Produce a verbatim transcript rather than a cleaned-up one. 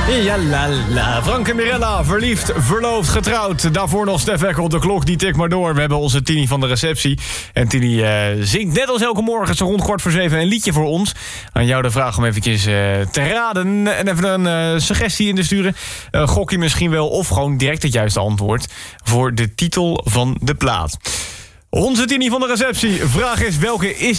Ja, la, la. Frank en Mirella, verliefd, verloofd, getrouwd. Daarvoor nog Stef Ekkel, de klok die tikt maar door. We hebben onze Tini van de receptie. En Tini uh, zingt net als elke morgen zo rond kwart voor zeven een liedje voor ons. Aan jou de vraag om eventjes uh, te raden en even een uh, suggestie in te sturen. Uh, gok je misschien wel of gewoon direct het juiste antwoord voor de titel van de plaat. Onze Tini van de receptie. Vraag is, welke is